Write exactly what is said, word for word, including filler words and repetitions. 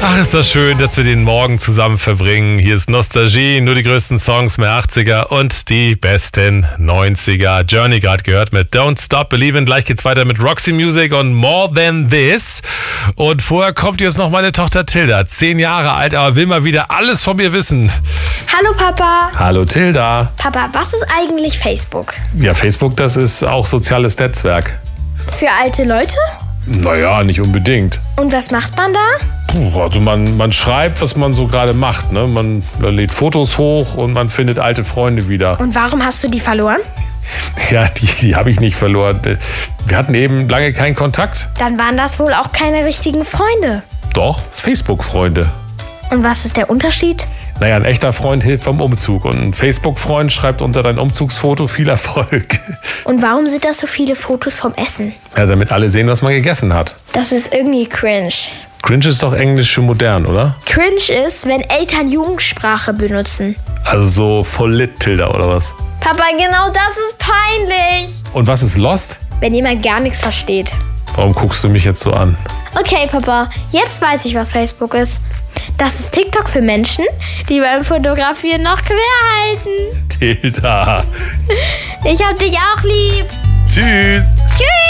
Ach, ist das schön, dass wir den Morgen zusammen verbringen. Hier ist Nostalgie, nur die größten Songs mehr achtziger und die besten neunziger. Journey gerade gehört mit Don't Stop Believin'. Gleich geht's weiter mit Roxy Music und More Than This. Und vorher kommt jetzt noch meine Tochter Tilda, zehn Jahre alt, aber will mal wieder alles von mir wissen. Hallo Papa. Hallo Tilda. Papa, was ist eigentlich Facebook? Ja, Facebook, das ist auch soziales Netzwerk. Für alte Leute? Naja, nicht unbedingt. Und was macht man da? Puh, also man, man schreibt, was man so gerade macht. Ne? Man lädt Fotos hoch und man findet alte Freunde wieder. Und warum hast du die verloren? Ja, die, die habe ich nicht verloren. Wir hatten eben lange keinen Kontakt. Dann waren das wohl auch keine richtigen Freunde. Doch, Facebook-Freunde. Und was ist der Unterschied? Naja, ein echter Freund hilft beim Umzug und ein Facebook-Freund schreibt unter dein Umzugsfoto viel Erfolg. Und warum sind das so viele Fotos vom Essen? Ja, damit alle sehen, was man gegessen hat. Das ist irgendwie cringe. Cringe ist doch Englisch für modern, oder? Cringe ist, wenn Eltern Jugendsprache benutzen. Also so voll lit, Tilda, oder was? Papa, genau das ist peinlich. Und was ist Lost? Wenn jemand gar nichts versteht. Warum guckst du mich jetzt so an? Okay, Papa, jetzt weiß ich, was Facebook ist. Das ist TikTok für Menschen, die beim Fotografieren noch quer halten. Tilda. Ich hab dich auch lieb. Tschüss. Tschüss.